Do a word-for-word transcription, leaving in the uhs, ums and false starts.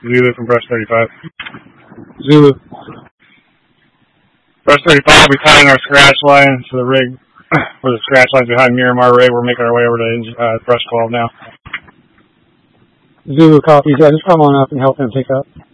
Zulu from Brush thirty-five. Zulu. Brush thirty-five, we'll be tying our scratch line to the rig, where the scratch line's behind Miramar rig. We're making our way over to uh, Brush twelve now. Zulu copies. Yeah, just come on up and help him pick up.